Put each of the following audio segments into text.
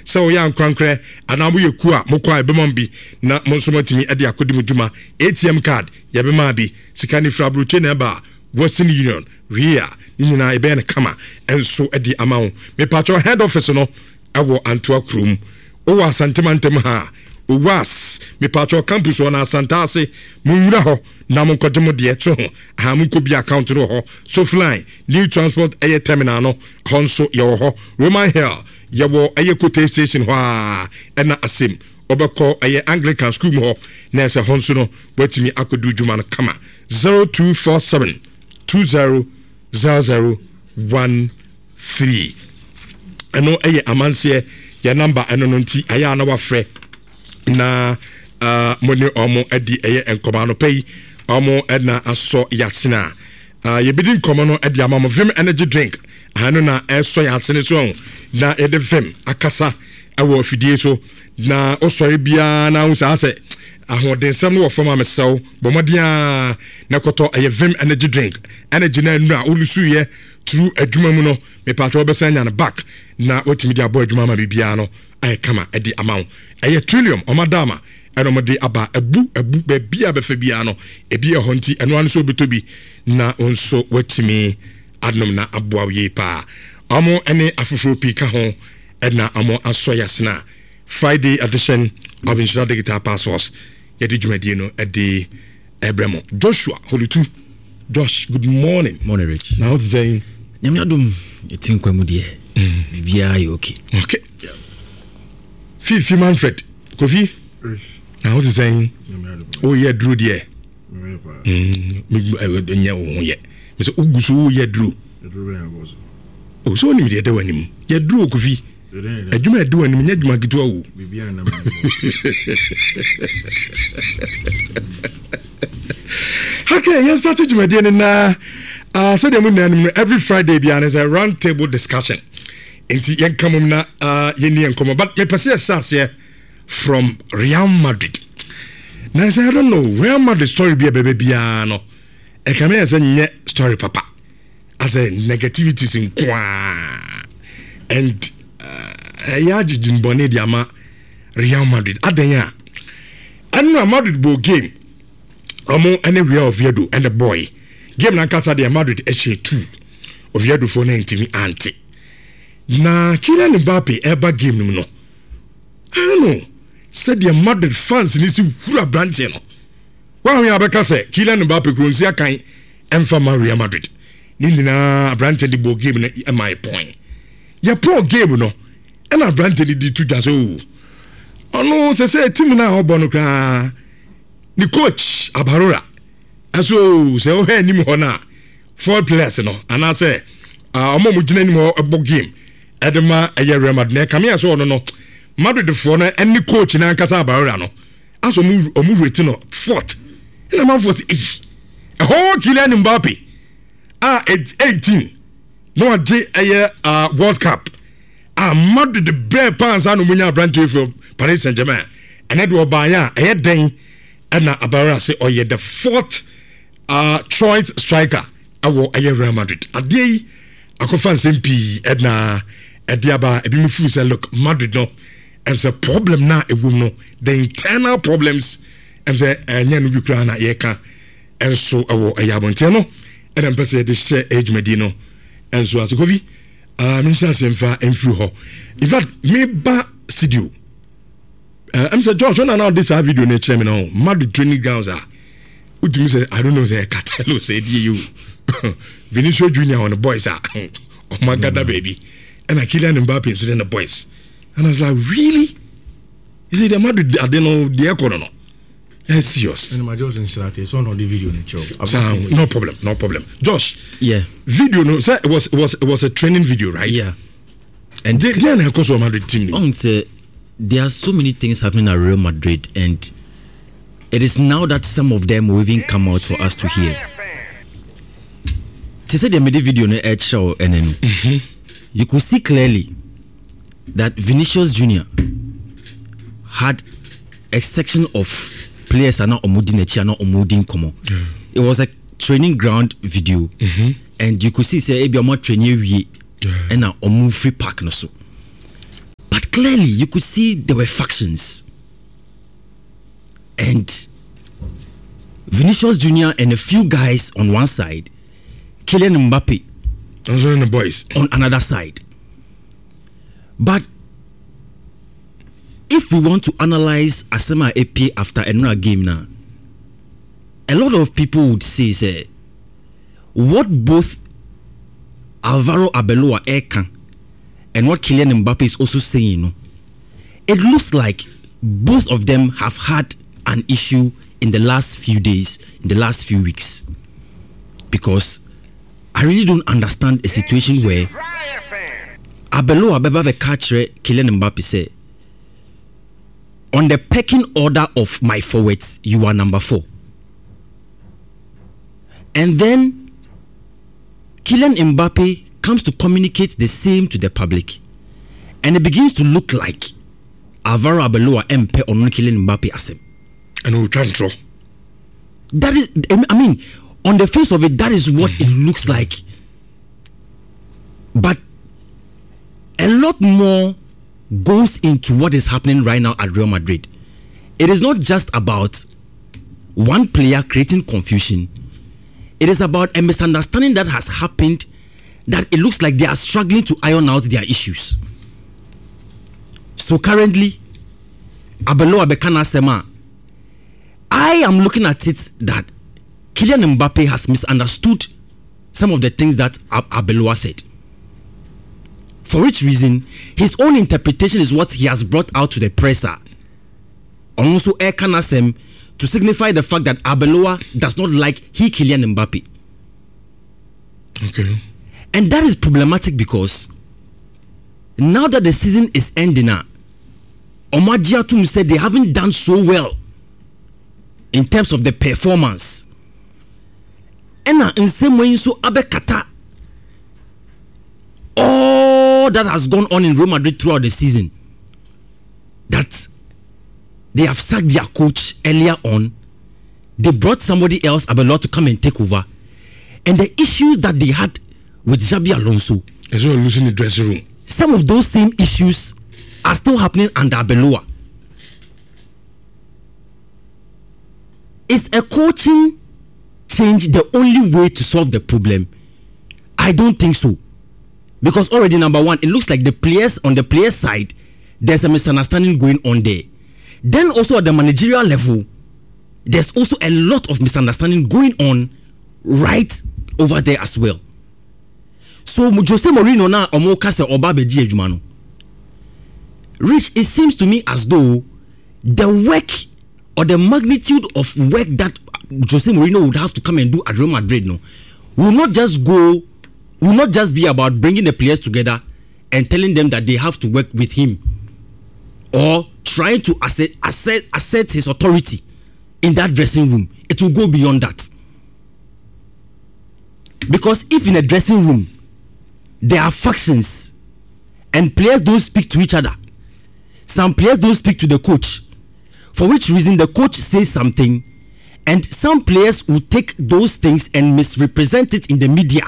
so ya nkwankre ana mo yeku a mo kwa ebemom bi na mo nso matimi e de akodi mudwuma ATM card ya be ma bi sika ni fra broche na ba Western Union Ria nyina ebe na kama enso e di amawo me patcho head office no ewo Antoa Krum o wa santimantem ha o was me patcho campus on Asantase munwura ho na mo kodemo de eto ho ha mo ko bi account ro ho so fly new transport air terminal no honso ye ho Roman Hill ye wo air quotation station ho na asem obeko air Anglican school ho na se honso no watimi akodu djuma no kama 0247 200013 eno aye amanse ya number eno no nti aya na wafre na money omo edi eye enkoma no pay omo na aso yasena ye bidi nkoma no edi amamo vim energy drink hanu na eso yasene so na ede vim akasa awo afidie so na osori bia na unsa se ahodensam no wofama mesew bomodia na koto eye vim energy drink energy na nu a olusu ye through adwuma mu no me patro obesanya na back na otimi dia boy adwuma ma bibia no ay kama edi amaw eye trillium o madama eno mode aba abu bia befa bia no ebi e honti eno an so betobi na onso watimi adnom na aboa ye pa amo ene afufuro pika ho na amo asoyasna Friday edition of Insura Digital Passports yedi djumadi no edi Ebremo Joshua Holutu. Josh, good morning. Morning, Rich. Now what's saying? Nyamyadum etinkwa mudie. Bibia you okay. Okay. Yeah. Fifi Manfred. Kofi. Now what's saying? Oh yeah, Drew there. Nya wo ye. Me say ugusu ye Drew. Oh so ni me dey wanim. Ye Drew Kofi. Adwuma edu wanim nya adwuma gitu awu. Bibia na Okay, yes, that's it. So every Friday, is a round table discussion. Inti yen kamum na yen komo, but me pese here from Real Madrid. Now I say I don't know Real Madrid story be a baby piano. I come here as a story papa, as a negativities in kwa and yajin bone diama Real Madrid. Adenya, I know Madrid bo game. Omo anywhere of Oviedo and the boy game na kasa de Madrid HA2 Oviedo for 90 anti na Kylian Mbappe eba game no I don't know said the Madrid fans ni si hura branch no wa we abeka say Kylian Mbappe kronsi akan emfa Real Madrid ni nyina branch de bo game na my point ya pro game no e na branch de di tuja so ono say team na obo no kra ni coach Abarora aso se o he nim ho na 4 players no ana say omo mu gina nim ho ebo game edema Real Madrid na come here so no Madrid for na any coach na nkasa Abarora no aso mu rate no 4th na man for say whole Kylian Mbappe 18 no age World Cup Madrid the bear pants anu munya brand from Paris Saint-Germain and Edward Obaya den and Abarora say oh yeah the 4th choice striker awo Real Madrid adey akofan sempi edna ediaba ebi me fu say look Madrid no and say problem na ewum no the internal problems and say nya no bikra na ye ka enso awo ayabonte no and empese de share age medino enso asokovi me say semfa enfru ho in fact me ba studio I'm say George when now this video na chairman now Madrid training grounds are what you say I don't know say Cartello said you Vinicius Junior on the boys are oh my god baby and Kylian Mbappe instead the boys and I was like really you see the Madrid I don't know the economy yes serious and my Josh inside it's on the video in the show no problem Josh yeah video no say it was a training video right yeah and then of course Madrid team on say there are so many things happening at Real Madrid and it is now that some of them will even come out for us to hear. To say they made a video on the show and then you could see clearly that Vinicius Junior had a section of players are not omudin echi not omudin komo. It was a training ground video and you could see say ebi omo training wie and na omu free park no so. But clearly you could see there were factions. And Vinicius Junior and a few guys on one side, Kylian Mbappe and the boys on another side. But if we want to analyze Asema AP after another game now, a lot of people would say, what both Alvaro Arbeloa Ekan and what Kylian Mbappe is also saying, it looks like both of them have had an issue in the last few days, in the last few weeks. Because I really don't understand a situation where Arbeloa Beba Bekachre Kylian Mbappe say, on the pecking order of my forwards, you are number 4. And then Kylian Mbappe comes to communicate the same to the public. And it begins to look like Alvaro Arbeloa MP on Kylian Mbappe asem. And we can draw. That is, I mean, on the face of it, that is what it looks like. But a lot more goes into what is happening right now at Real Madrid. It is not just about one player creating confusion. It is about a misunderstanding that has happened, that it looks like they are struggling to iron out their issues. So currently, Arbeloa Bekana Sema, I am looking at it that Kylian Mbappe has misunderstood some of the things that Arbeloa said. For which reason, his own interpretation is what he has brought out to the presser. And also Ekanasem to signify the fact that Arbeloa does not like Kylian Mbappe. Okay. And that is problematic because now that the season is ending now, Omar Diatum said they haven't done so well in terms of the performance. And in some way, so Abekata, all that has gone on in Real Madrid throughout the season, that they have sacked their coach earlier on, they brought somebody else, Arbeloa, to come and take over, and the issues that they had with Xabi Alonso, as well losing the dressing room, some of those same issues are still happening under Arbeloa. Is a coaching change the only way to solve the problem? I don't think so. Because already, number one, it looks like the players, on the player side, there's a misunderstanding going on there. Then also at the managerial level, there's also a lot of misunderstanding going on right over there as well. So Jose Mourinho na omoka se oba beji adwuma no. Rich, it seems to me as though the work or the magnitude of work that Jose Mourinho would have to come and do at Real Madrid will not just be about bringing the players together and telling them that they have to work with him or trying to assert his authority in that dressing room. It will go beyond that. Because if in a dressing room there are factions and players don't speak to each other, some players don't speak to the coach, for which reason the coach says something and some players will take those things and misrepresent it in the media.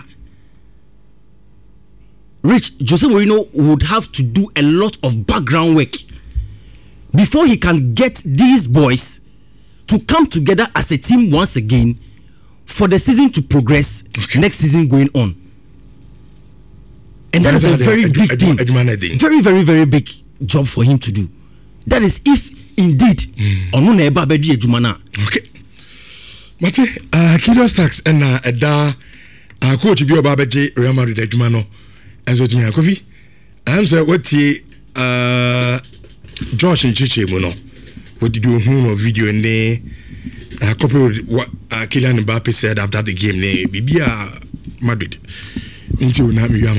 Rich, Jose Mourinho would have to do a lot of background work before he can get these boys to come together as a team once again for the season to progress, next season going on. And that is a very big thing. Very, very, very big job for him to do. That is if indeed Onuna Eba Bedi Ejumana. Okay. Mate, Kilo Stacks and Eda coach Bio Babeji Real Madrid Ejumano. And so to me, Kofi, I'm saying what Josh and Chichi Mono. What did you do? Video and they copy what Kylian Mbappe said after the game. Bibia Madrid. Still,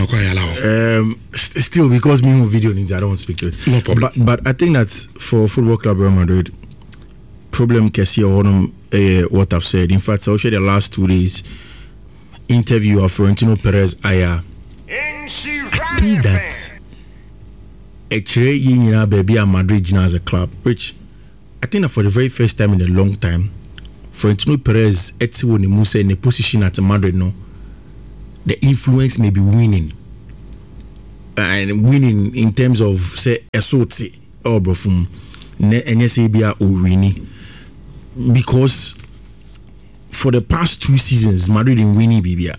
because me video needs, I don't speak to it. No problem. But I think that for Football Club Real Madrid, problem can see what I've said. In fact, I'll share the last 2 days interview of Florentino Perez Aya. I think that actually you baby and Madrid as a club, which I think that for the very first time in a long time, Florentino Perez in a position at Madrid no. The influence may be winning. and winning in terms of say SOT or Brofum NSABia or winning because for the past 2 seasons Madrid in winning BBA.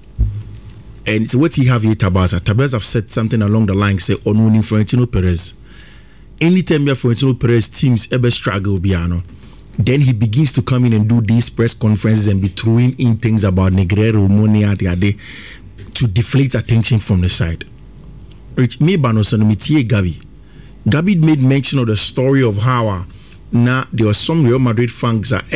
And so what you have here, Tabas have said something along the line, say on winning Florentino Perez. Anytime you have Florentino Perez teams ever struggle, Biano, then he begins to come in and do these press conferences and be throwing in things about Negreiro, Monia, to deflate attention from the side. Rich me Banosonomitie Gabi. Gabi made mention of the story of how now there were some Real Madrid fans that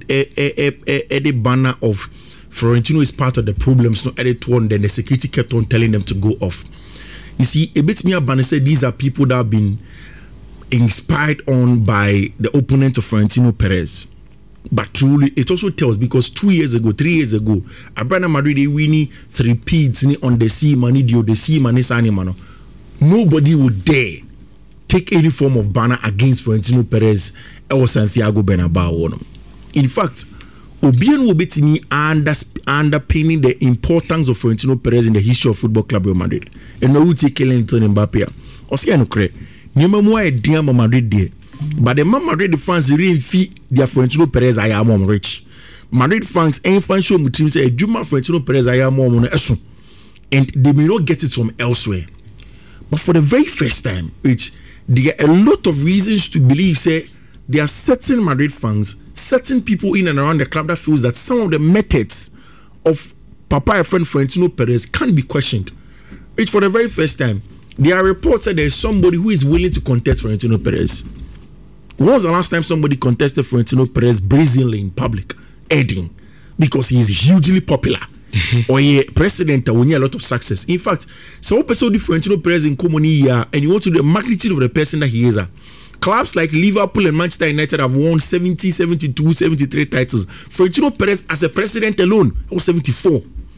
the banner of Florentino is part of the problems, not added to one, then the security kept on telling them to go off. You see, a bit me Abana said these are people that have been inspired on by the opponent of Florentino Perez. But truly, it also tells because 3 years ago, Abrana Madrid they winning 3 peats on the sea money the sea money mano. Nobody would dare take any form of banner against Florentino Perez or Santiago Bernabeu. In fact, Obian will be to me underpinning the importance of Florentino Perez in the history of Football Club Real Madrid. And no take Kylian Mbappe. Osia kre. Nyemamwa e diama Madrid de. But the Madrid fans really feel their Florentino Perez I am rich. Madrid fans ain't fan show team say Juma Florentino Perez I am on esu. And they may not get it from elsewhere. But for the very first time, which there are a lot of reasons to believe say there are certain Madrid fans, certain people in and around the club that feels that some of the methods of Papa and friend Florentino Perez can't be questioned. Which for the very first time, there are reports that there is somebody who is willing to contest Florentino Perez. When was the last time somebody contested Florentino Perez brazenly in public? Edding. Because he is hugely popular. Or a president that will need a lot of success. In fact, some person Florentino Perez in common year and you want to know the magnitude of the person that he is. Clubs like Liverpool and Manchester United have won 70, 72, 73 titles. Florentino Perez as a president alone was 74.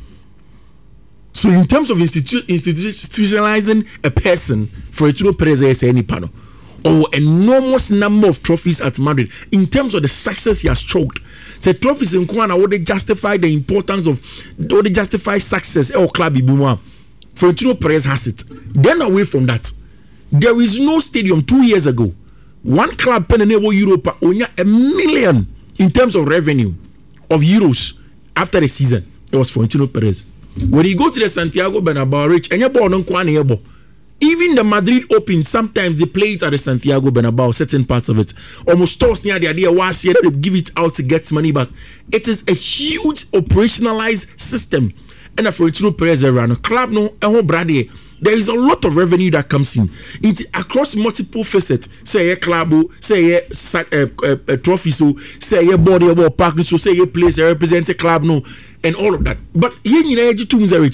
So in terms of institutionalizing a person, Florentino Perez is any panel. Or enormous number of trophies at Madrid. In terms of the success he has stroked. The trophies in Kwana would they justify the importance of, would they justify success or club Ibuma. Florentino Perez has it. Then away from that, there is no stadium 2 years ago. One club pen enable Europa only $1 million in terms of revenue of euros after the season. It was Florentino Perez. When you go to the Santiago Bernabeu rich and you ball on Kwana. Even the Madrid Open, sometimes they play it at the Santiago Bernabeu, certain parts of it. Almost toss near the idea was here they give it out to get money back. It is a huge operationalized system. And Florentino Perez around a club no brady. There is a lot of revenue that comes in. Across multiple facets. Say a club, say a trophy, so say a body about park, so say a place represents a club, no, and all of that. But here in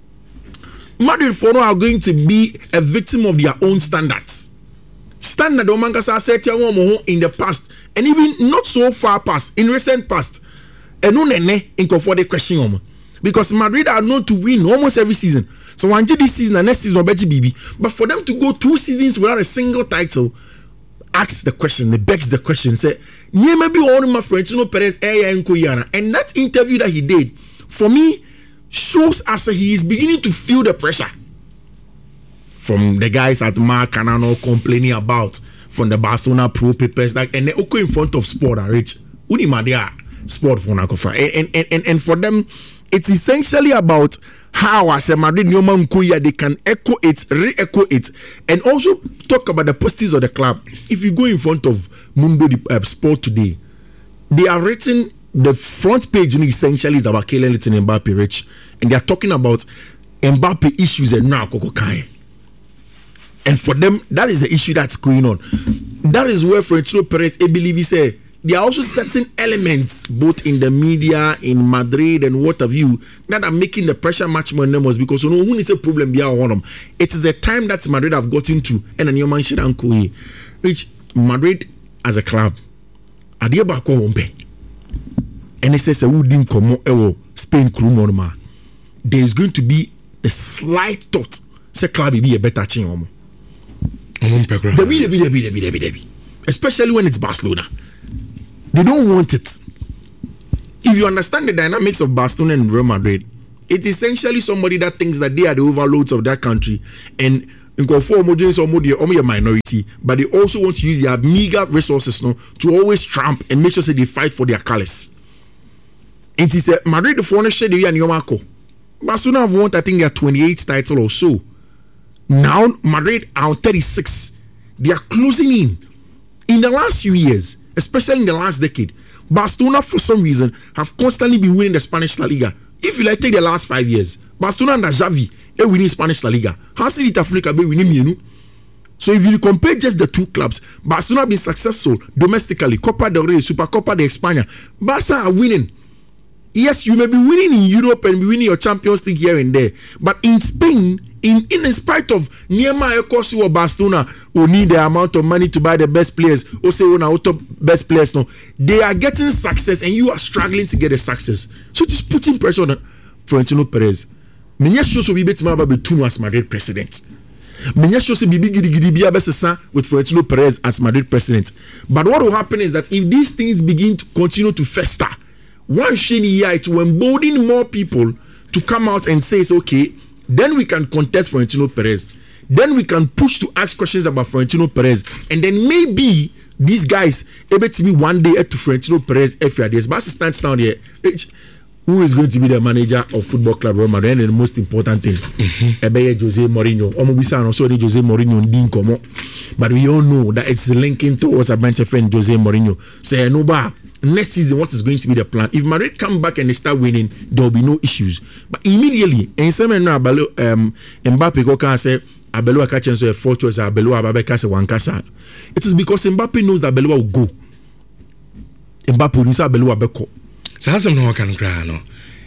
Madrid for now are going to be a victim of their own standards. Standard Omangasa set in the past, and even not so far past, in recent past. And no in for the question because Madrid are known to win almost every season. So one this season and next season will better BB. But for them to go 2 seasons without a single title, asks the question, they begs the question, say, maybe one of my Florentino Perez and that interview that he did, for me, shows us that he is beginning to feel the pressure from the guys at Marc Canano complaining about from the Barcelona pro papers like and they okay in front of sport and rich sport for and for them it's essentially about how as a Madrid they can echo it, re-echo it, and also talk about the positives of the club. If you go in front of Mundo Sport today, they are written. The front page essentially is about Kylian Mbappe rich, and they are talking about Mbappe issues and now Kokokai. And for them, that is the issue that's going on. That is where Florentino Perez, I believe he said, there are also certain elements both in the media, in Madrid and what have you, that are making the pressure much more enormous because you know who is a problem behind them. It is a time that Madrid have gotten to, and a new man should which Madrid as a club, Adiabako Wompe. And it says a wooden come Spain crew there is going to be a slight thought say club be a better team. Especially when it's Barcelona. They don't want it. If you understand the dynamics of Barcelona and Real Madrid, It's essentially somebody that thinks that they are the overlords of that country, and in a minority, but they also want to use their meager resources to always tramp and make sure that they fight for their colours. It is a Madrid the foreign share the and Yomako. Barcelona have won, I think, their 28th title or so. Now Madrid are on 36. They are closing in. In the last few years, especially in the last decade, Barcelona for some reason have constantly been winning the Spanish La Liga. If you like take the last 5 years, Barcelona and Xavi are winning Spanish La Liga. Hansi It Africa be winning Mienu. So if you compare just the two clubs, Barcelona have been successful domestically, Copa del Rey, Supercopa de España. Barca are winning. Yes, you may be winning in Europe and be winning your Champions League here and there, but in Spain, in spite of Niema Ekosi or Barcelona who need the amount of money to buy the best players, or say one out of best players, no, they are getting success and you are struggling to get the success. So just putting pressure on Florentino Perez. Menya shows will be better about Tuno as Madrid president. Menya shows will be big with Florentino Perez as Madrid president. But what will happen is that if these things begin to continue to fester, one shiny year it will embolden more people to come out and say, okay, then we can contest Florentino Perez. Then we can push to ask questions about Florentino Perez. And then maybe these guys able to be one day to Florentino Perez FRDS. But stands down here. Who is going to be the manager of Football Club Real Madrid? And the most important thing, Jose Mourinho. Jose Mourinho. But we all know that it's linking towards a bunch of friend Jose Mourinho. Say no bar. Next season, what is going to be the plan? If Madrid come back and they start winning, there will be no issues. But immediately, and some now Mbappe go can say Abelo Akachen so a 4 choice Abelo Ababeka say one kasa. It is because Mbappe knows that Abelo will go. Mbappe will say Abelo Abeko. So has some no can cry no.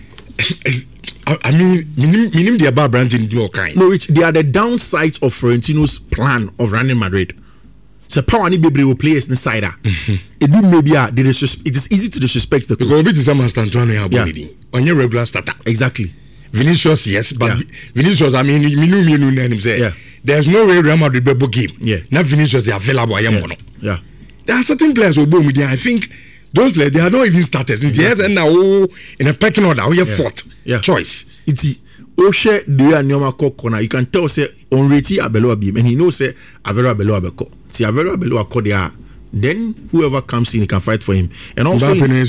I mean, minim the above branding do kind. No, they are the downsides of Florentino's plan of running Madrid. So power ni baby will players inside that. It do maybe it is easy to disrespect the coach. Because bit is some Antonio have on your regular starter. Exactly. Vinicius, yes, but Vinicius, I mean, you say there's no way Real Madrid will game. Yeah. Not Vinicius, they are available. Yeah. There are certain players who boom with I think those players they are not even starters. Exactly. And now in a pecking order, we have fourth choice. It's Oshe do and Nyoma corner. You can tell say on reti Abelo Abim, and he knows say Avero Abelo Abeko. See Avero Abelo Akodia. Then whoever comes in, he can fight for him. And also,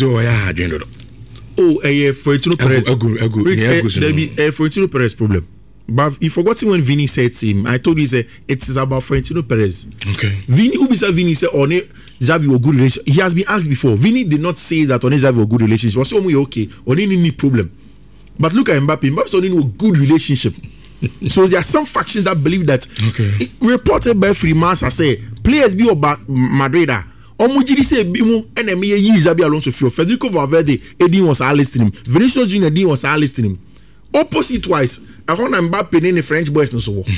Florentino Perez. There be Florentino Perez problem. But you forgot when Vini said to him, I told you say it is about Florentino Perez. Okay. Vini said on Xavi a good relationship. He has been asked before. Vini did not say that on Xavi a good relationship. Was only okay. On any problem. But look at Mbappe. Mbappe's only a good relationship. So there are some factions that believe that. Okay. Reported by Freemason say players be about Madrid. Omujiri say bimu enemy yi Xabi Alonso fio. Federico Valverde Edin was listening. Vinicius Junior Edin was listening. Opposite wise, around Mbappe in the French boys and so on.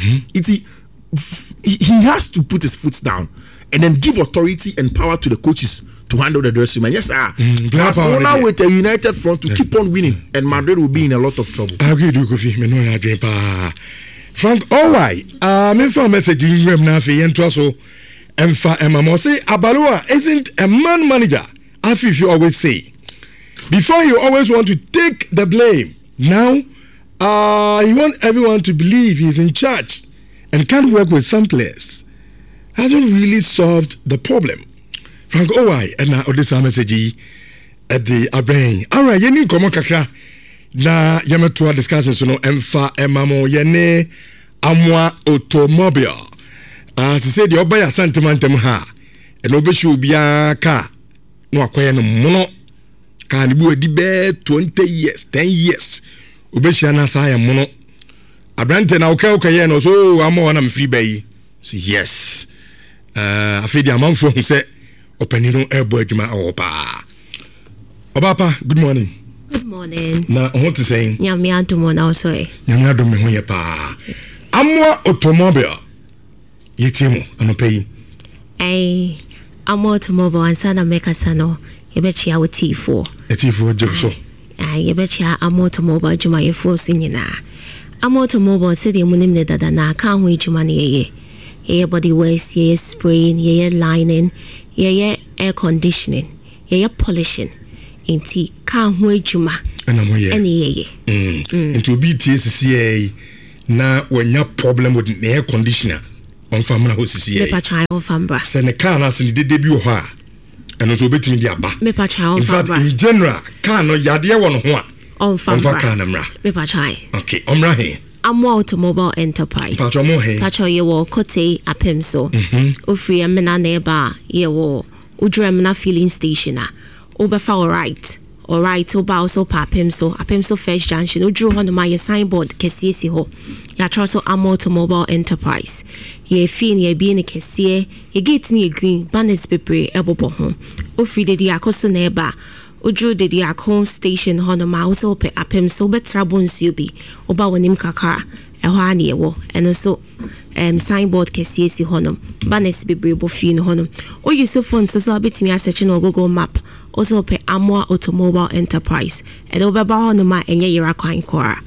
He has to put his foot down and then give authority and power to the coaches to handle the dressing room. And yes, Barcelona with a united front to keep on winning, and Madrid will be in a lot of trouble. I agree with you, Frank. All right. Me for message in room now for you so. Emfa Emamo say Abaloa isn't a man manager. As if you always say. Before you always want to take the blame. Now, he wants everyone to believe he's in charge and can't work with some players. Hasn't really solved the problem. Frank Owai and now this message at the Abrain. All right, you need come kakra na yamatua discussions no Emfa Emamo yene amwa automobile. As I said, the Obaya sentiment ha and obeshu bia car no acquire no mono can be a debate 20 years, 10 years. Obesha na saya mono. Abrante na okay no so I'm on free bay. Yes. I feel the amount from say opening no airboy juma opa. Obapa, good morning. Good morning. Na what to say? Nyame adumo na so e. Nyame adumo ho ye pa. Amwa automobile. Yetimu anopeyi. Amwa automobile ansana meka sano yebechi ya T4. T4 job so. Yebechi ya amwa automobile juma ye force nyina. Amwa automobile se de munim ne dada na ka ho juma ne ye. Ye body waste, ye spraying, ye lining, ye air conditioning, ye polishing. enti car ho adwuma ana mo ye ene ye enti obi tie sisi na wanya problem with the air conditioner on famna ho sisi ye me patwa on fambra se ne car na se ne dede bi wo ha eno so obetimi di aba me patwa on fambra in fact in general car no yade wo no ho a on fambra car na mra me patwa okay omra he Amo Automobile Enterprise. Patro mo he. Patro ye wo kote apemso. Ofri amena neba ye wo udremna filling station a. Obefa alright. Alright, oba also pa apemso first junction. Udru hono ma ye signboard kesiye si ho. Ya troso Amo Automobile Enterprise. Ye fin ye bi ne kesiye. Ye gate ni green banners bebre ebobo ho. Ofri de di akoso neba. Udru de di akon station hono ma also pe apemso betra bonsu bi oba wonim kakra eho ane ewo eno so signboard kesiye si hono banners bebre bo fi no hono o use phone so abetimi asearch no Google map also pe Amo Automobile Enterprise and obeba hono ma enye yera kwan kwara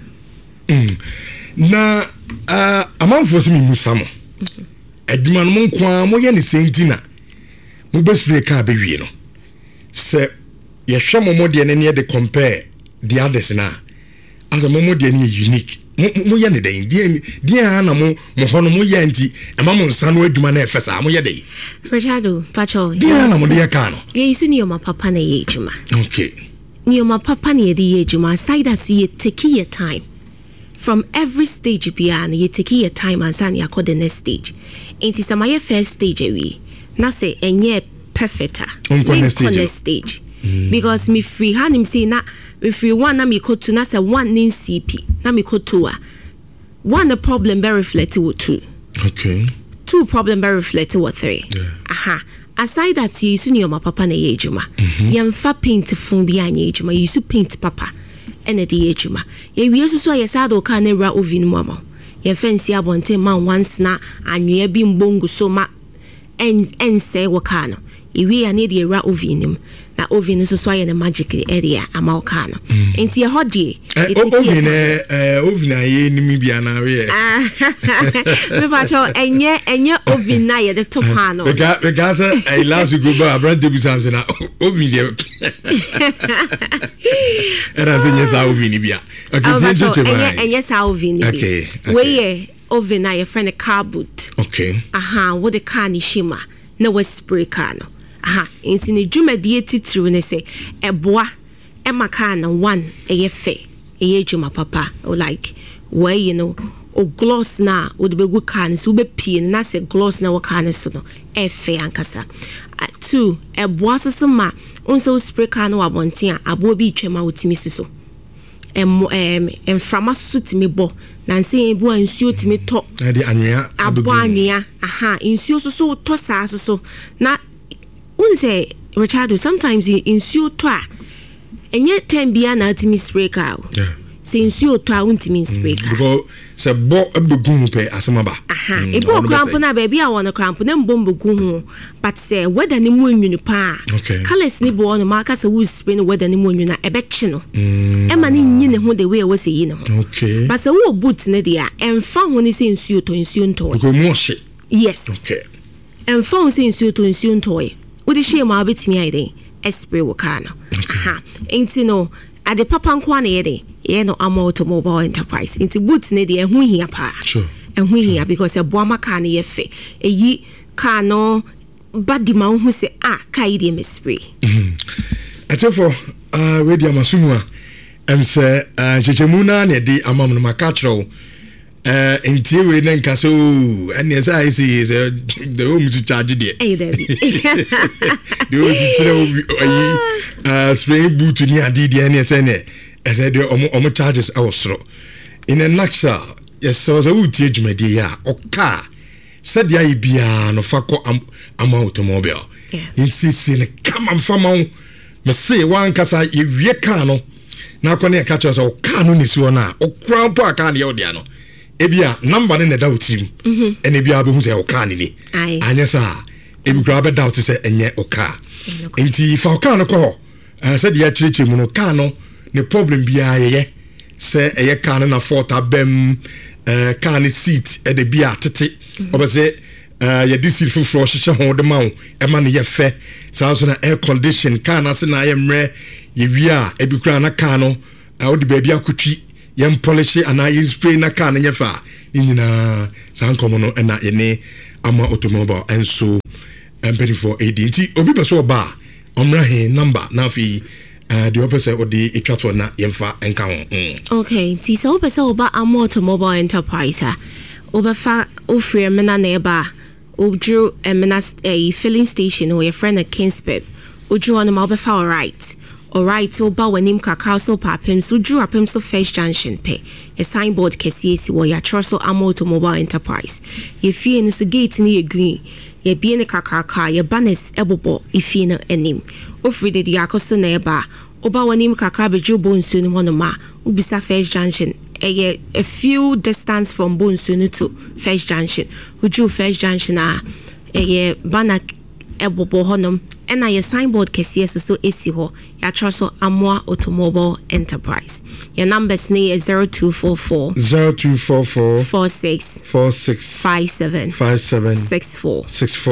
na amanfo se mi musamo aduma no nkwa mo ye ne sentina mo bespray ka be wie no se ye hwe mo de ne de compare the others na as a mo de ne unique mo ye ne den dia na mo hono mo ye anti ema mo nsa no aduma na efesa mo ye dey Richardo pacho dia na mo de ka no ye isu ni o ma papa na ye aduma okay ni o ma papa na ye de ye aduma side that you take your time from every stage bia na you take your time and san yakọ the next stage enti sama ye first stage we na say enye perfecta next stage because me free hanim say na me free one na me ko to na say one nin CP na me ko to a one the problem be reflect with two okay two problem be reflect with three aside that you use my papa na ye adwuma yemfa paint fun bi anya adwuma you use paint papa ene de adwuma ye wie so ye sa do ka na ra ovin mu ama ye fancy abonte man once na anwea bi mbongu so ma en say wo ka no ye wie ya na de ra ovin na ovin so so ye na magic area ama wo ka no enti ye hodie ovin aye nimi bia na we me pacho enye ovin na ye de top hano because I last go ba brand debu samse na ovin de era zenye sa ovin bia okay enye sa ovin bia okay we ye ovin na ye friend car boot okay wo de car ni shima na we spray car no enti ne dwumadie titiriw ne se eboa car na one eye fe eye dwuma papa like where you know o gloss na o de begu car ne so be pie na se gloss na wo car ne so no e fe ankasa two eboa so ma unso spray car no abonten a abo bi twema otimi so enframa so timi bo na nse ebu ansuo timi to na de anwea abo anwea insuo so to sa so na unse Richardo sometimes insuo to a enye time bia na timi spray car se insuo to a untimi spray car because se bo ebegun pe asemaba ebo cramp na baby a won cramp na mbombo gu hu but say weather ni mu nwunu pa colors ni bo no maka se wo spray no weather ni mu nwunu na ebechi no e ma ni nyi ne ho the way we say yi no okay but se wo boot ne dia emfa ho ni se insuo to because mo she yes okay emfa ho se insuo to udi share ma betimi ayi esprit wo car no enti no ade papa nko na ye no Amo Automobile Enterprise enti boot ne de ehu hia pa sure ehu hia because e boa maka na ye fe eyi car no badi ma hu se kai de esprit atefo we dia masumu a em se chechemu na ne de amam no maka kiro enti we na nka so ene say is the home to charge there there be the home to charge spray boot ni adi de ene say ne ese de omo charges awosro in a nutshell yes so uti adwumadi ya oka said ya bia no fakọ Amo Automobile insisi ne kama mfama me say wan kasa ye wie ka no na akọ na ka cho so ka no nisi wona okra po aka na ye odia no ebia number ne da utim ene bia be hu say oka ni anya sa ebi kra be doubt say enye oka enti fa oka no ko said ya chirichi mu no ka no ne problem bia ye say eye ka no na fault abem ka ne seat e de bia tete obese ya disi foforo hyehyɛ ho de ma wo ɛma no yɛ fɛ saa so na air condition car na se na ayɛ mmerɛ yɛwie a ebi kura na car no wode baabi akotwi yɛn polish ana yɛn spray na car no nyɛ fa ne nyinaa saa nkɔmɔ no ɛna yɛne ama automobile ɛnso mpanyinfoɔ ɛdi nti obi pɛ so ɔba a ɔmmra he number na afei deɛ wɔpɛ sɛ ɔde ɛtwa to na yɛmfa ɛnka ho okay nti sɛ wopɛ sɛ woba ama automobile enterprise a wobɛfa wofiri ɛmena na ɛba a woduru ɛmena filling station wɔ yɛfrɛ no Kingspep woduru hɔ no ma wobɛfa alright woba w'anim kakra so paapem so woduru apem so first junction pɛ a signboard kɛseɛ si wɔ yɛatwerɛ so ama automobile enterprise yɛfie no so gate no yɛ green yɛbie no kakraka yɛ banners ɛbobɔ efie no anim ofiri de akɔ so na ɛba woba w'anim kakra bɛduru bonsuo no hɔ no ma wobisa first junction a few distance from bonsuo to first junction woduru first junction a banner ɛbobɔ hɔ nom ɛna yɛ signboard kɛseɛ so esi hɔ yɛatwerɛ so Amoa Automobile Enterprise your numbers ne yɛ 0244 46 57 64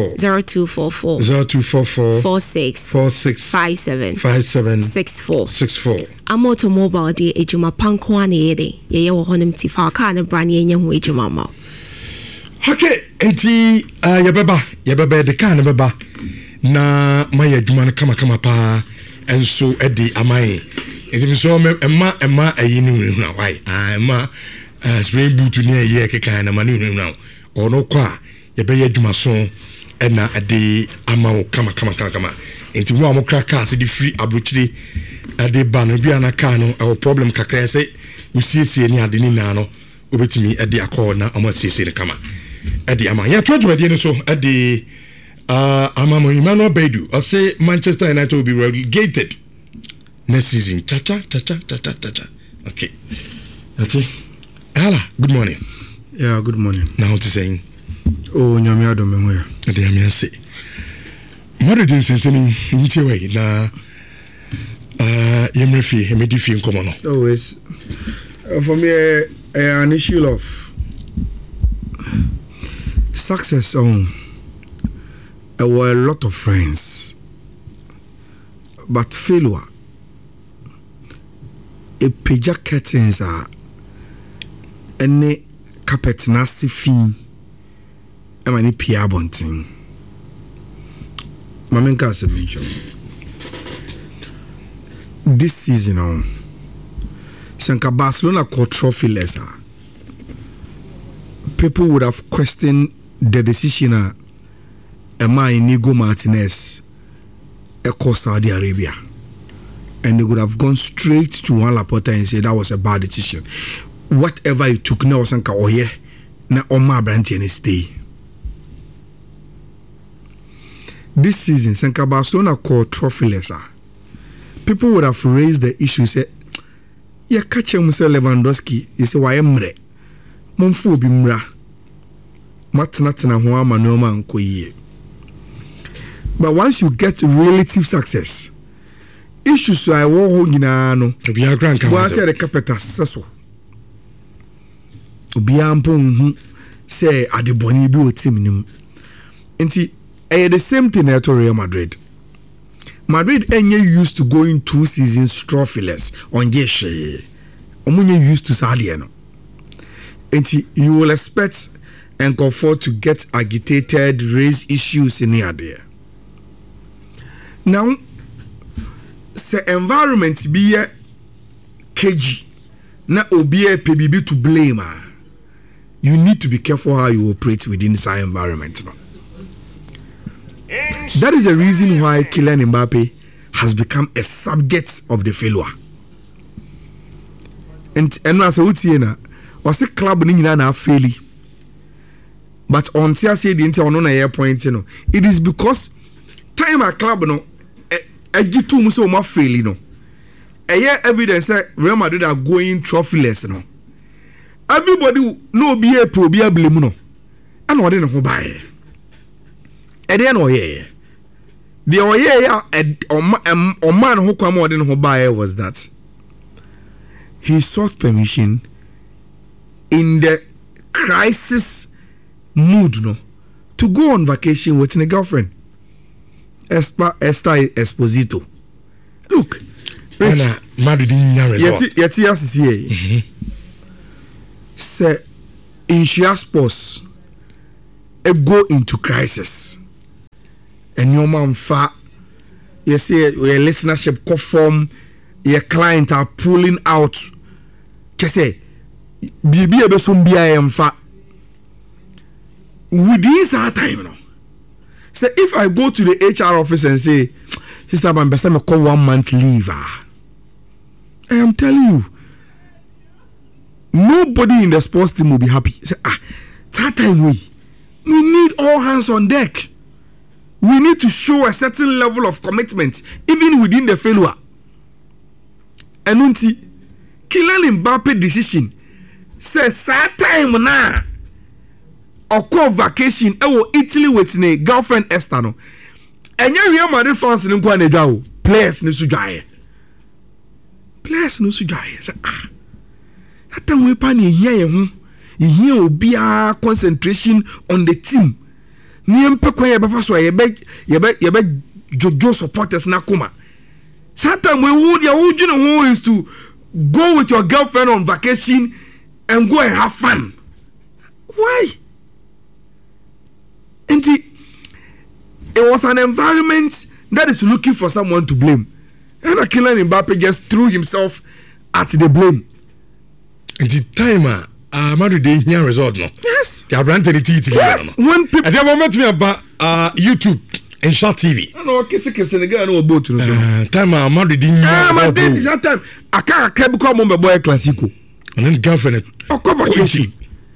0244 46 57 64 Amoa Automobile de ejuma panko ana yɛde yɛyɛ wɔ hɔ nom ti fa car ne bra ne yɛnyɛ ho ejuma ma okay enti yɛbɛba de car ne bɛba na maya adwuma no kama pa enso edi amai enti so emma ayi ni hunu why emma spray boot ni ayi keka na mani hunu ono kwa ye be adwuma so na ade ama wo kama enti wo amokra car se di free abrochiri ade ba no bia na car no e problem kakra se usiesie ni ade ni na no obetimi ade akọ na amasiesie ne kama ade ama ya to adwuma de no so ade Amamo Emmanuel Bedu, I say Manchester United will be relegated next season. Cha. Okay. That's it. Hala, good morning. Yeah, good morning. Now what you saying? Oh, Nyamia do me hoya. Ade Nyamia say. Mother didn't say anything nti way na yemrefi hemedifi nkomo no. Always. For me an issue of success there were a lot of friends, but failure. A pija curtains are any carpet nasty fee. I'm any Pierre Bunting. Mamenka said mention this season on Sanka Barcelona called trophyless. People would have questioned the decision. Inigo Martinez across Saudi Arabia, and they would have gone straight to Juan Laporta and said that was a bad decision. Whatever it took now, Sanka Oye, na Omar Brandt and stay. This season, Sanka Barcelona called trophyless. People would have raised the issue, say, "Yeah, catch him, Mr. Lewandowski." He said, "Why emre? Monfu bimra. Matnatina huwa manoma nkoye." But once you get relative success, issues I war hold in ano. Once the capital sasso. Obiampo say Adiboni bi team. Enti the same thing at Real Madrid. Madrid enye used to going 2 seasons trophyless on Jeshe. Omunye used to Sadiano. Enti you will expect and comfort to get agitated, raise issues in here there. Now, the environment be a KG, na obi a PBB to blame. You need to be careful how you operate within this environment. No? That is the reason why Kylian Mbappe has become a subject of the failure. And as a Utiena, or say club ni na faili. But on tia say the inter on a point, you know, it is because time a club no ejitu muso ma faili no. Evidence that Real Madrid are going trophyless no. Everybody no be a pro be a blame no. And what didn't buy. And then the man who come out in buy was that he sought permission in the crisis mood no to go on vacation with a girlfriend. Esther Esposito. Look, yet say in sports go into crisis. And your man fa you see your listenership conform, your client are pulling out. Say bibi ebe so mbia em fa within that time no. Say if I go to the HR office and say, Sister Bambesa, me call 1 month leave. I am telling you, nobody in the sports team will be happy. Say, that time we need all hands on deck. We need to show a certain level of commitment, even within the failure. And unti Kylian Mbappe decision says that time now. Or call vacation Italy with a girlfriend Esther no. And you Real Madrid fans in Guanedao. Players no sujaye. Players no sujaye. Say that time we pan here will be a concentration on the team. Ni empe kwa ye befa so ye be jojo supporters na kuma. That time we would who is to go with your girlfriend on vacation and go and have fun. Why? And it was an environment that is looking for someone to blame. And Kylian Mbappe just threw himself at the blame. And the time Madrid didn't hear result no. Yes. They have granted the TT. Yes. When people at the moment me about YouTube and Shot TV. I know kese Senegal no about to so. Time Madrid didn't hear. Madrid this time aka become my boy Clasico. And then girlfriend. Vacation.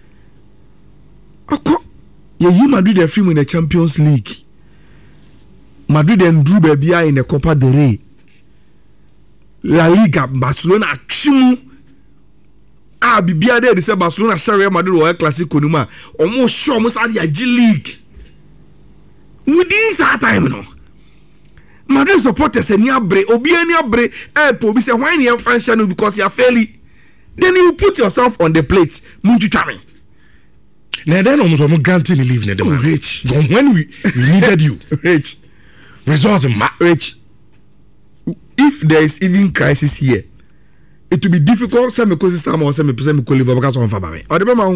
You Madrid are film in the Champions League. Madrid and Drew baby in the Copa del Rey. La Liga, Barcelona chimu. Bibia there they say Barcelona share Madrid or Clasico numa. Almost sure almost at the G League. Within that time no. Madrid supporters say near break, obi near break. Obi say why near French channel because you are fairly. Then you put yourself on the plate. Munju chami. Now then almost granting the leave the rich. When we needed you. Rich. Results rich. If there is even crisis here, it will be difficult some ecosystem or some live because of family. Or the mama.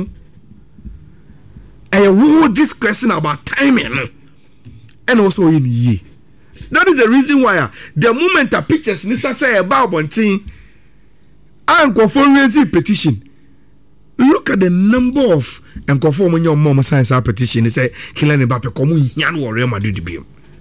I will this question about timing and also in ye. That is the reason why the moment the pictures Mr. say about one thing and conformity petition. Look at the number of and conform when your mom signs our petition. They say Kylian Mbappe come yan or Real Madrid be.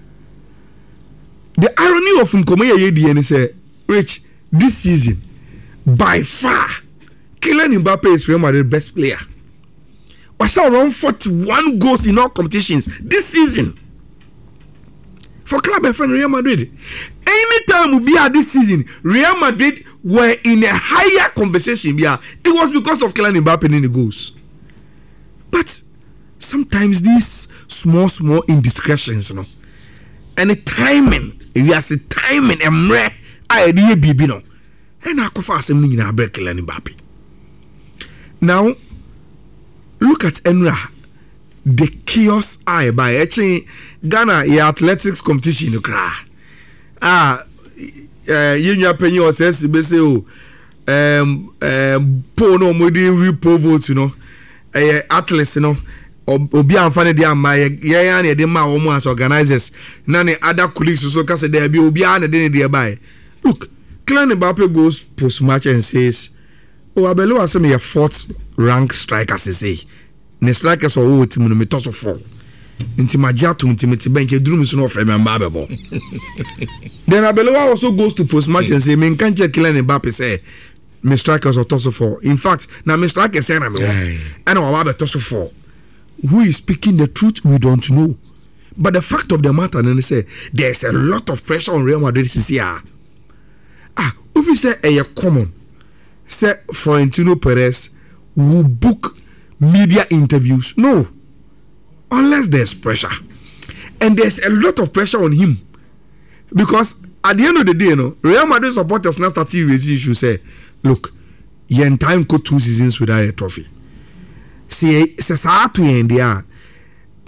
The irony of Nkomoya Yedi say, Rich, this season by far Kylian Mbappe is Real Madrid best player. I saw around 41 goals in all competitions this season for club friend Real Madrid. Anytime we be at this season, Real Madrid were in a higher conversation. Yeah, it was because of Kylian Mbappe in the goals. But sometimes these small indiscretions, you know, and the timing, we are the timing and rare idea, baby, no, and I could fast something in a break Kylian Mbappe. Now, look at Enra, the chaos eye by actually Ghana, your athletics competition, you cry. You penny or says po no modi vote, you know, athletes, you know, obi amfane dia ma ya na de ma omo as organizers na ne other colleagues so ka say there be obi na de ne by. Look, Kylian Mbappe goes post match and says, "Oh, Abelo asem your 4th rank striker say. Ne strikers o team no me toss of 4. Inti majato intimate bench drum so no frame Mbappe ball." Then Abelo also goes to post match and say, "Me can check Kylian Mbappe say me strikers or toss of 4. In fact, now me strikers say na me and Mbappe toss of 4. Who is speaking the truth, we don't know. But the fact of the matter, and they say there's a lot of pressure on Real Madrid this year. If you say a common, say Florentino Perez will book media interviews. No, unless there's pressure, and there's a lot of pressure on him, because at the end of the day, you know, Real Madrid supporters now start to raise issues. Say, look, you're in time go 2 seasons without a trophy. See, to end there.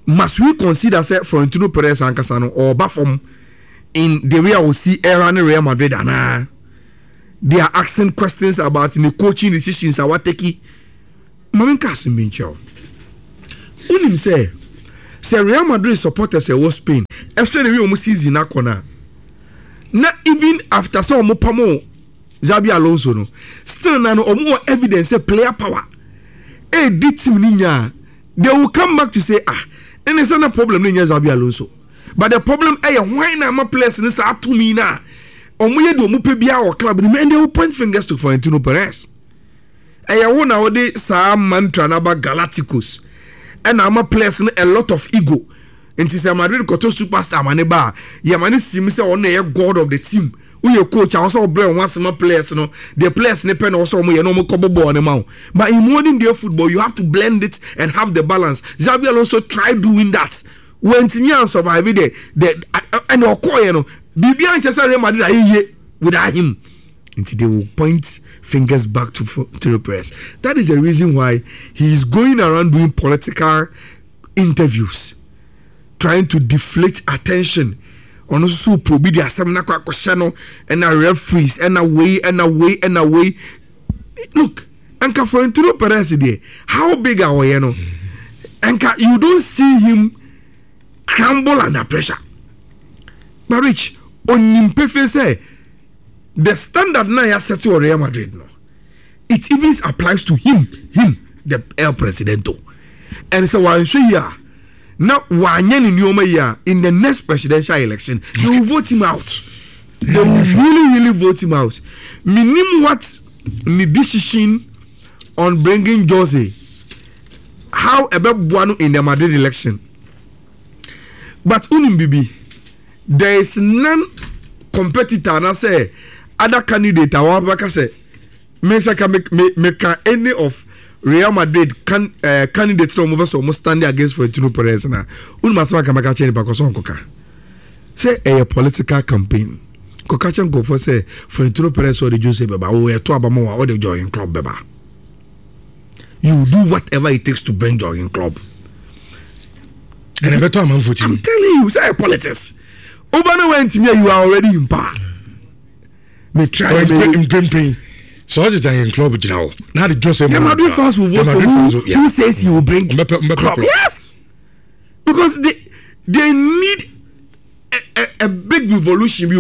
must we consider say Florentino Perez and Casano or Bafom in the way I will see era in Real Madrid and they are asking questions about the coaching decisions I want taking. Mamin Kasim Mincho. Unim say Real Madrid supporters say was Spain. After the way almost season na not even after some more pamo Xabi Alonso no still no more evidence say player power. Hey, did team ninya they will come back to say and it's not a problem ninya Xabi Alonso. But the problem why na my players in sa to me na omoye do mo pe bia or club and they will point fingers to Florentino Perez. Won nowadays sa mantra na ba Galacticos. And I'm a players a lot of ego. And since Madrid koto superstar maneba, Yamani sim say on a god of the team. Who your coach also bring once more players, no. The players depend also on no more cover ball anymore. But in modern day football, you have to blend it and have the balance. Xabi also tried doing that. When Timian survived the and Okoye, Bibian Chester Real Madrid without him. Until they will point fingers back to the press. That is the reason why he is going around doing political interviews, trying to deflate attention on also probe the assembly and a referees and away. Look, Anka Florentino Perez there. How big are we? Anka, you don't see him crumble under pressure. But Rich, on Nimpefe say. The standard now has set to Real Madrid no. It even applies to him, the El Presidento. And so while here, now in the next presidential election, they will vote him out. They will really vote him out. Meaning what the decision on bringing Jose, how about Buano in the Madrid election. But Unimbibi, there is none competitor and I say other candidate I say make any of Real Madrid candidates no move so must stand against Florentino Perez na unmasema kama ka cheni because on koka say a political campaign koka chen go for say Florentino Perez or the Jose beba o e to abama or the join club beba you do whatever it takes to bring join club and a better man for you. I'm telling you say politics Obana went to me you are already in power. Me try in so what is a club now? Now the Jose Madrid fans will vote for who says he will bring club. Yes, because they need a big revolution.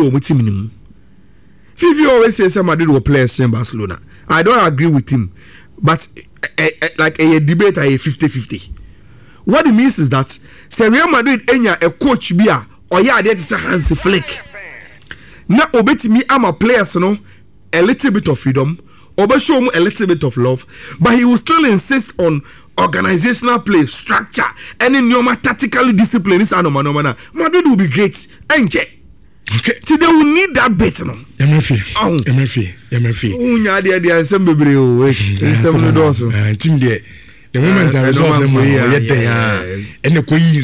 Fifi always says Madrid will play in Barcelona. I don't agree with him, but like a debate a 50-50. What it means is that say Real Madrid enya a coach bia or yeah there is a Hansi Flick. Now obeti me am a players no a little bit of freedom, over show him a little bit of love, but he will still insist on organizational play, structure, and in normal tactically discipline is anomana. Madrid will be great. Okay. Today we need that bit no. MFA. Unya dia sembe breo sembe doso. Team there. The moment I resolve them and the queen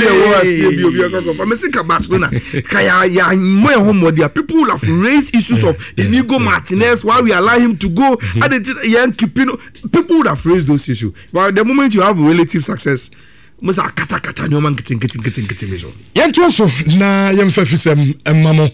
people will have raised issues of Inigo Martinez while we allow him to go. People would have raised those issues. But the moment you have relative success, most are kata no man getting so na yemfefisem mamo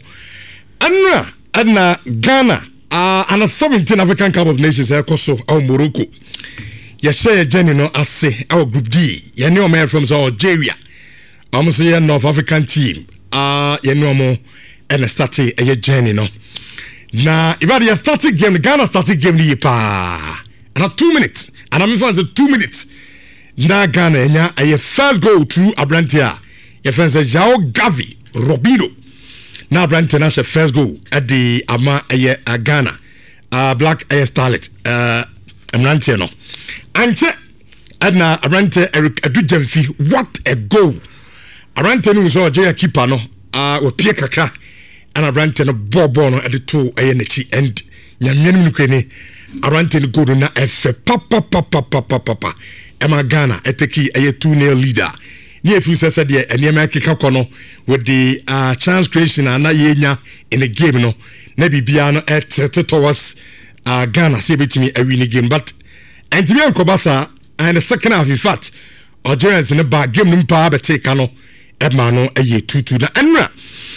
anna Ghana and a 17 African Cup of Nations ekoso au Morocco. You share journey no ase our group D. You know man from Algeria. Almost a North African team. You know more and start a journey no. Na ibadi started game Ghana started game ni pa. And 2 minutes. And I'm in front of 2 minutes. Na Ghana nya a first goal through Abrantia. Your friend says Jao Gavi Robino. Na Abrantia na first goal at the ama a Ghana. Black starlet. Abrantia no. Anche adna Arante Eric Adujemfi, what a goal. Arante no so Jaya keeper no we pie kakra and Arante no bobo no at the two ayenechi and nyamyenu no kwene Arante no goal na efe papa Emma Ghana eteki aye 2-0 leader. Ni efu sese de enema keka kono with the chance creation na yenya in the game no na bibia no towards Ghana say betimi a win game but and to be on Kobasa and the second half, in fact, Algerians ne ba game no pa bete ka no ema no eye 2-2 na enra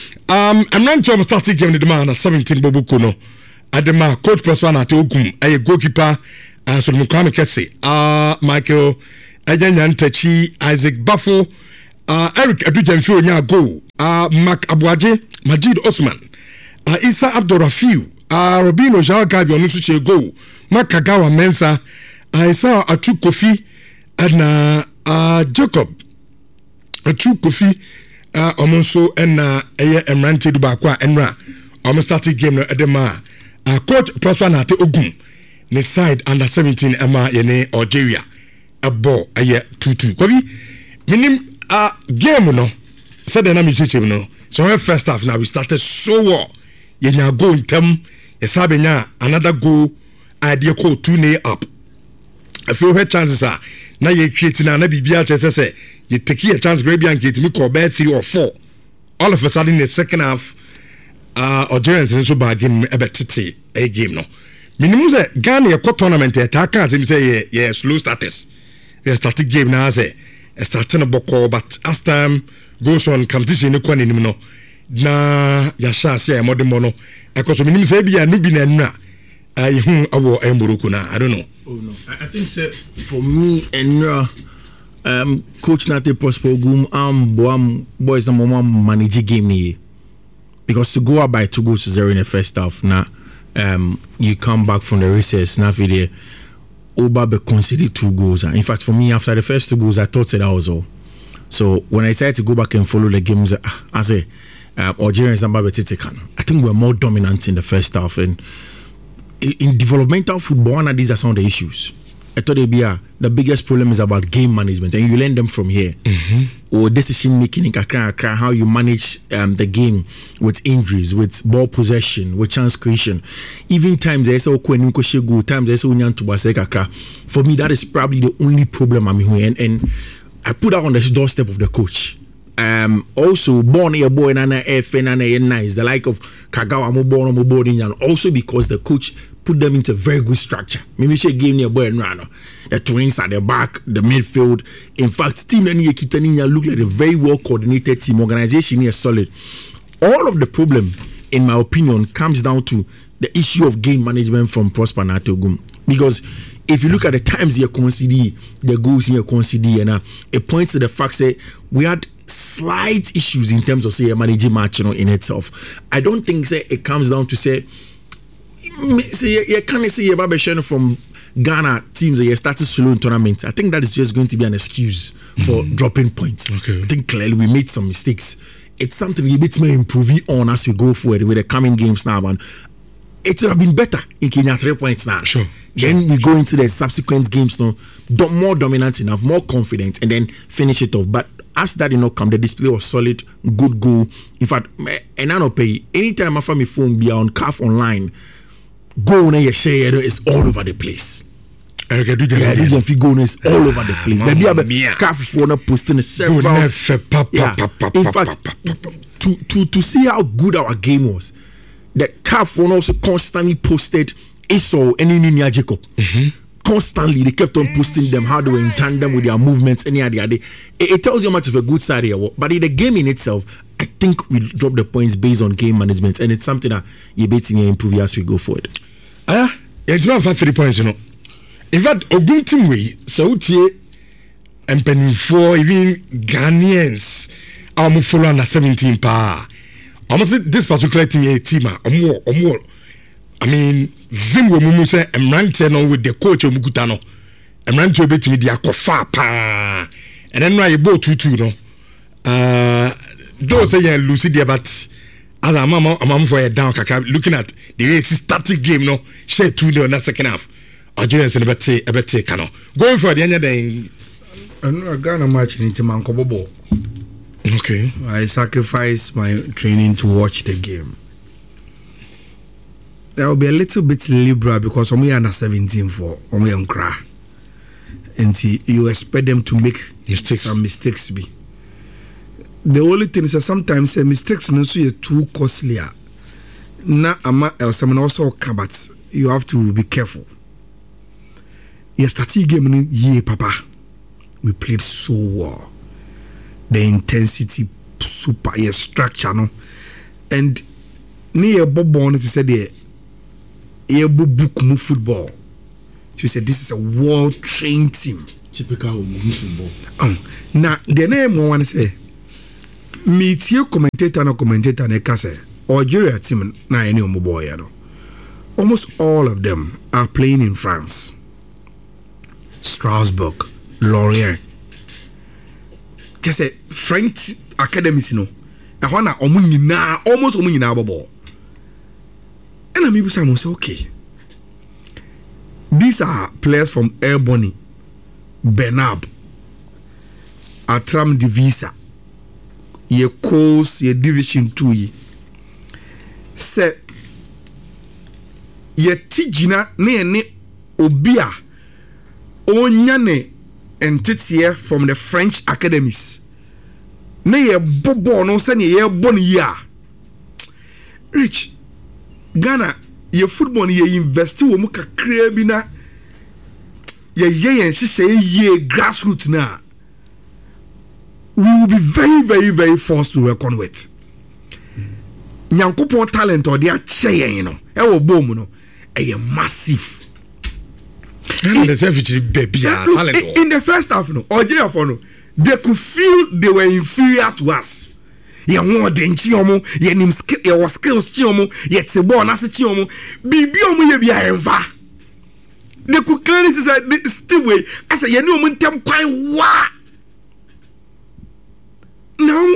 I'm not sure I'm starting game the man 17 bobuko no adema coach Prosper na te ogum eye goalkeeper so mu kwame kese Michael Ajanya Ntachi Isaac Bafo Eric Adujanfi onya goal Mark Abuaje Majid Osman Isa Abdurrafiu Robino Jawagabi onu su che goal Makagawa Mensa Isa Atu Kofi na Jacob Atu Kofi omonso na eye emrante du ba kwa enra starting game no edema coach Prosper na te ogum ne side under 17 ema yene Algeria a ball aye 2-2 kwabi minim game no said na mi cheche no so first half now we started so well yenya go ntem yesabenya another goal idea call 2-0 up I feel her chances are na ye create na bibia chese say you take a chance grab and get me call back 3 or 4 all of a sudden in the second half Algerians so bargain ebetete a game no minimum say Ghana ye tournament attack as him say yeah slow status they started game now say starting a boko but as time goes on competition no kwani no na ya chance ya modern mono because minimum say bia no bi na na hu awo emburuku na I don't know. Oh no, I think for me and coach Nate Prosper Ogum boys and mama manage game ni because to go up by 2-0 in the first half now you come back from the recess now for the Oba be conceded 2 goals. In fact, for me after the first 2 goals I thought that was all. So when I decided to go back and follow the games I say Algerians and Babetete I think we're more dominant in the first half and in developmental football, one of these are some of the issues. I thought the biggest problem is about game management, and you learn them from here. Or decision making in Kakra, how you manage the game with injuries, with ball possession, with chance creation. Even times I say times I say for me, that is probably the only problem I'm here, and I put that on the doorstep of the coach. Also born a boy and nice the like of Kagawa born and also because the coach put them into very good structure. Maybe she gave me a boy and rano. The twins at the back, the midfield. In fact, team Kitaniya look like a very well coordinated team. Organization is solid. All of the problem, in my opinion, comes down to the issue of game management from Prosper Nate Ogum. Because if you look at the times you concede, the goals you concede, and it points to the fact that we had slight issues in terms of say a managing match in itself. I don't think say it comes down to say you can't say you're from Ghana teams that you started slow in tournaments. I think that is just going to be an excuse for dropping points. Okay. I think clearly we made some mistakes. It's something we bit may improve on as we go forward with the coming games now, and it would have been better in Kenya 3 points now. Sure. Then we go into the subsequent games now, more dominant enough, more confident, and then finish it off. But as that did not come, the display was solid, good goal. In fact, and I don't pay anytime I find my phone be on CAF online. Go on your share is all over the place. Go is all over the place. Maybe I CAF phone posting several. In fact, to see how good our game was, the CAF phone also constantly posted Esau and Ninia Jacob. Constantly, they kept on posting them how they were in tandem with their movements. Any other day, it tells you how much of a good side here. But in the game in itself, I think we drop the points based on game management, and it's something that you bet me improve as we go forward. It's not for 3 points, you know. In fact, Ogum team way, Saudi and Penny for even Ghanaians are follow under 17 pa. Almost this particular team a team or more. I mean, Zimwe Mumu say Emrante with the coach of Mukutano. Emrante bet me the Akofa pa. And then I bought 2-2 no. Those say Lucy but as a mom for a down looking at the way static game no share 2-0 in the second half. Algerians in a better cano. Going for the end of the day. I'm Ghana match in Mankobobo. Okay. I sacrificed my training to watch the game. There will be a little bit liberal because we are under 17 for we on cry. And see, you expect them to make some mistakes be. The only thing is that sometimes mistakes no so too costly. Na ama someone also but you have to be careful. You start game ye papa. we played so well. The intensity, super, structure, no, and near Bob Bonnet said, book move football. She said, this is a well-trained team. Typical football. Now, the name one say, meet your commentator and say, Algeria team na any boy. Almost all of them are playing in France. Strasbourg, Lorient. Just a French academies, no. And one almost ball. And I'm able to say, okay. These are players from Airborne, Bernab, Atram Divisa, ye course, ye Division 2. Say, ye Tijina ne Obia, Onyane entity from the French academies. Ne ye bobo no send ye born ya. Rich Ghana, ye football ye investi wo mu kakra bi na ye say ye grassroots na. We will be very, very, very forced to reckon with. Nyankopon talent or their chain, you know, no, a massive. In the first half, no, or no, they could feel they were inferior to us. Ya more than chiomo, ye nim skill, ye skills chiomo, yet se born as a chiomo, bibiomo ye be a they could clearly say still way as a yenuman tem quite wa. Now,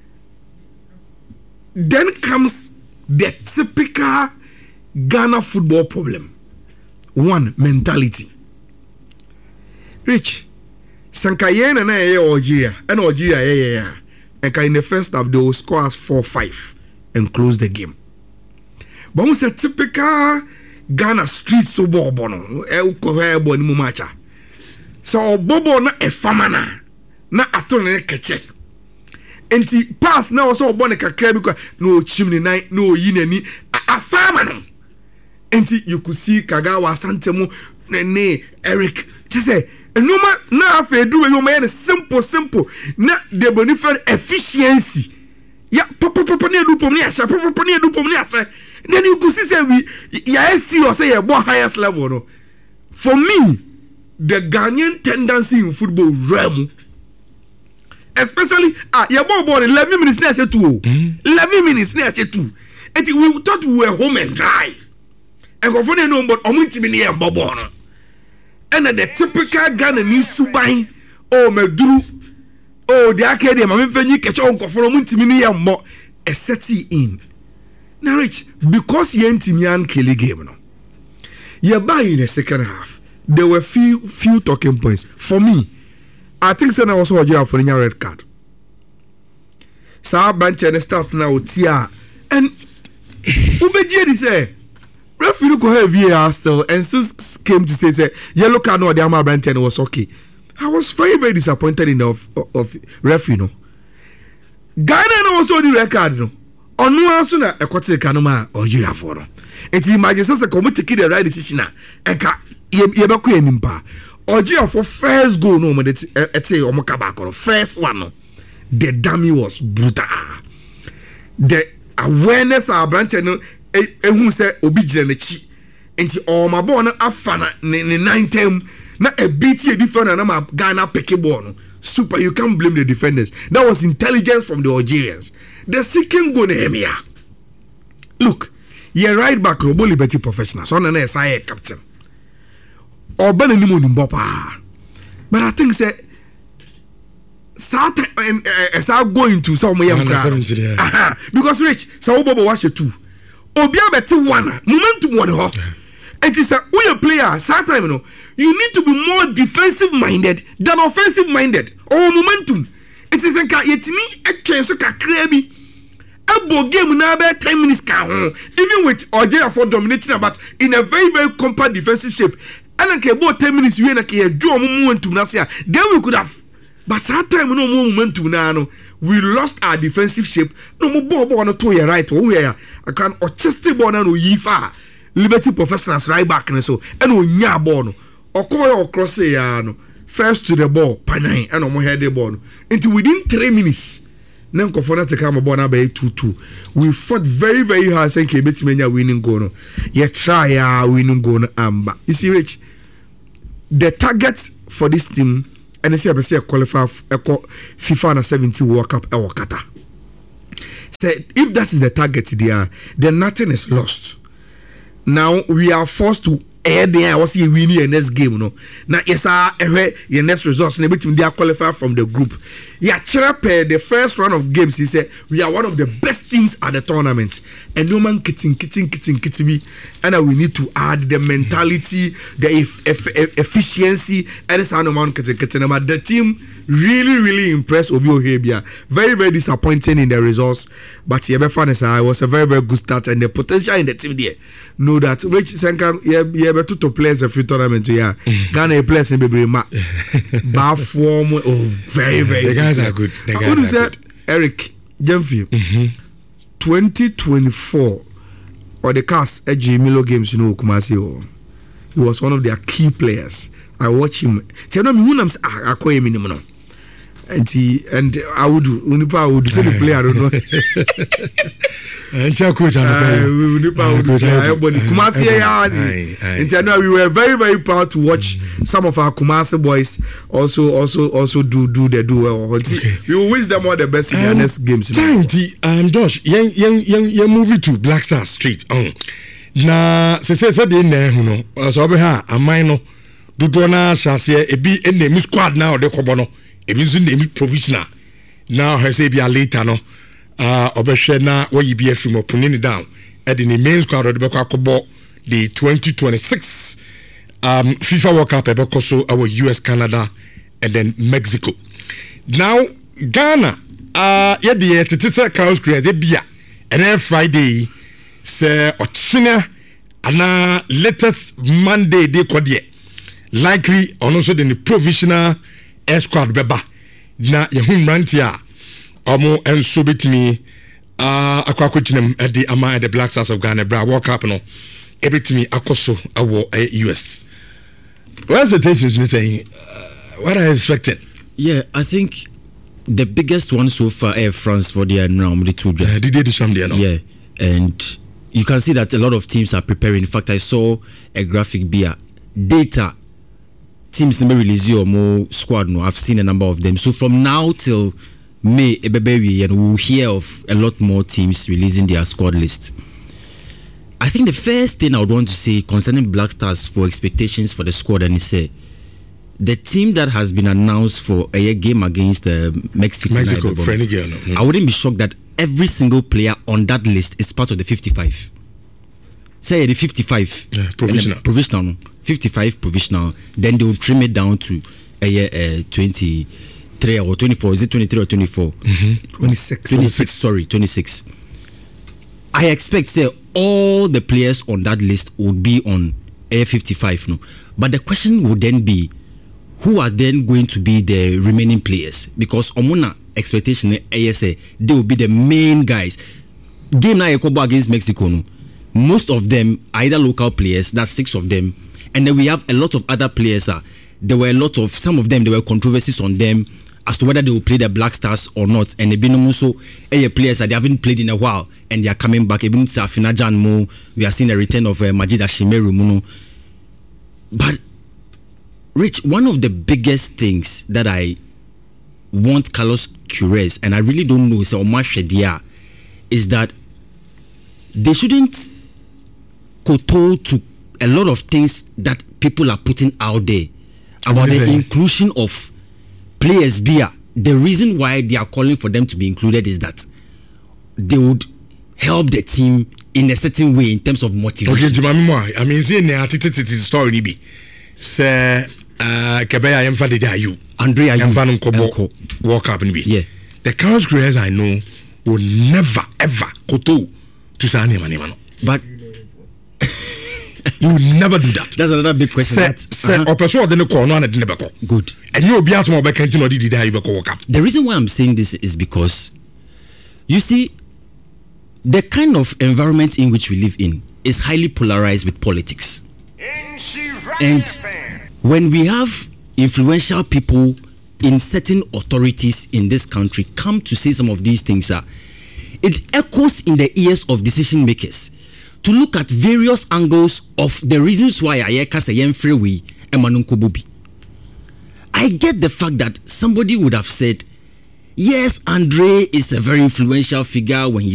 then comes the typical Ghana football problem. One, mentality. Rich, Sankayen and Algeria, and Algeria, and in the first half, they will score us 4-5 and close the game. But it's a typical Ghana street football bono, so Bobo na a famana, na atone keche. Enti pass na also born kakra bi no chimney night no yinani a farmer. Enti you could see Kagawa Santemu ne Eric just say no man na afa do you man simple na the benefit efficiency ya papa ne do pom ne asa papa ne do pom ne asa then you could see say we ya see or say your highest level no. For me the Ghanaian tendency in football realm, especially your ball 11 minutes near 2 11 minutes near 2 and we thought we were home and dry and go for no but near bobo and the typical Ghanaian subai medru the academy I'm venue catch on for near more a setting in now Rich because you ain't Kelly game no you buy in the second half there were few talking points for me. I think so now also a for a red card. So bench and start now tia and Ubeji say referee go have VAR still and still came to say yellow card no the Ama Brenten was okay. I was very, very disappointed in the of referee no. Ghana no also the red card no. Onu aso na ekote kanoma Algeria for no. It imagine say come take the right decision na enka yebeko enimpa. Algeria for first goal no man ete omokaba first one no. The dummy was brutal. The awareness of Brenten no ehun say obi gire n'echi. Enti all my ball na afa na ne 9 term na a BT a different na ma Ghana pick ball no. Super, you can't blame the defenders. That was intelligence from the Algerians. The second goal Nehemia. Look, you're right back Robo Liberty professional. So na SIA captain. Or Ben ni mo nimbopa. But I think say Sata and as I go into some because Rich, so Bobo watch it too. Obia beti one momentum one ho. It is a player Sata you know. You need to be more defensive minded than offensive minded. Or momentum. It is a yetimi a chance to crazy. A game now about 10 minutes even with Algeria for dominating but in a very, very compact defensive shape. And like about 10 minutes we do momentum then we could have but that time no more momentum now. We lost our defensive shape. No more ball on to your right. Oh yeah. I can or chesty ball no yifa. Liberty professionals right back and so and we nya ball no. Or call or cross no. first to the ball panai and omo head the ball until within 3 minutes na nkofo na take am ball na be 2-2 we fought very very hard say ke betimenya winning goal no ye try winning goal no amba you see Rich, the target for this team and they say qualify FIFA under 17 World Cup or Qatar. So if that is the target there, then nothing is lost. Now we are forced to air there. I was see winning your next game, no. Now yes, your next results. And everything they are qualified from the group. Yeah, Chirape, the first round of games, he said we are one of the best teams at the tournament. And no man kitting, and we need to add the mentality, the efficiency, and it's no man kitting. But the team really impressed Obi Ohebia. Very, very disappointing in the results. But yeah, it was a very, very good start, and the potential in the team there. Know that Rich Senka, yeah, but to players a few tournaments, yeah. Ghana players in Baby Ma. Bad form, very, very. The guys are good. The guys are good. Eric Gemfi, 2024 or the cast at Milo Games, you know, Kumasi. He was one of their key players. I watch him. Tell them who names I call him minimum. And I would say the player, I don't know. And coach, Kumasi, we were very, very proud to watch some of our Kumasi boys also do well. We will wish them all the best in their next games. Josh, you movie to Black Star Street. Na se de na hu no so be ha aman no dodo na hyase ebi enemi squad na ode kobo no ebi nso nemi provisional now he say bia later no obehwe na wayi bi afim opunin down at the main squad ode be kobo the 2026 FIFA World Cup ebe so our US, Canada and then Mexico. Now Ghana ye de tete se Carlos Cruz e bia and then Friday say ochina ana latest Monday day kodie likely on also the provisional air squad beba na yehun rantia omo enso betimi akwakochinem at the Black Stars of Ghana bra World Cup no ebetimi akoso awo US. What expectations you saying? What are you expecting? Yeah, I think the biggest one so far Air France for their round the two. Did they do something? Yeah, and you can see that a lot of teams are preparing. In fact, I saw a graphic data. Teams never release your more squad. No, I've seen a number of them. So from now till May, and we'll hear of a lot more teams releasing their squad list. I think the first thing I would want to say concerning Black Stars for expectations for the squad, and say the team that has been announced for a game against Mexico friendly game. I wouldn't be shocked that every single player on that list is part of the 55. Say the 55 provisional, 55 provisional. Then they will trim it down to 23 or 24. Is it 23 or 24? 26. Sorry, 26. I expect say all the players on that list would be on Air 55. No, but the question would then be, who are then going to be the remaining players? Because Omuna expectation ASA they will be the main guys. Game na Ekobo against Mexico. No, most of them are either local players. That's 6 of them, and then we have a lot of other players. There were some of them. There were controversies on them as to whether they will play the Black Stars or not. And the Binomuso players that they haven't played in a while and they are coming back. Even Safina Janmo, we are seeing a return of Majid Ashimeru Muno. But Rich, one of the biggest things that I want Carlos Queiroz, and I really don't know, is Omar Shedia, is that they shouldn't kowtow to a lot of things that people are putting out there about the inclusion of players. The reason why they are calling for them to be included is that they would help the team in a certain way in terms of motivation. Okay, I mean, see, the story be say Kebeya Yemfa de Ayu, Andrea Yemfa Nkobo World Cup be. Yeah, the Carlos Queiroz I know will never ever kowtow to Sani Manimano, but you will never do that. That's another big question. Good. And you will be asked more about the reason why I'm saying this is because you see, the kind of environment in which we live in is highly polarized with politics. And when we have influential people in certain authorities in this country come to say some of these things, it echoes in the ears of decision makers to look at various angles of the reasons why I get the fact that somebody would have said, yes, Andre is a very influential figure when he